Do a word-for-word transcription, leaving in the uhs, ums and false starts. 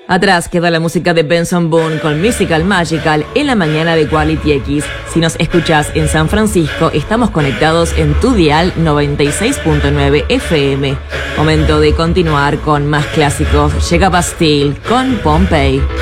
Atrás queda la música de Benson Boone con Mystical Magical en la mañana de Quality X. Si nos escuchás en San Francisco, estamos conectados en tu dial noventa y seis punto nueve F M. Momento de continuar con más clásicos. Llega Bastille con Pompeii.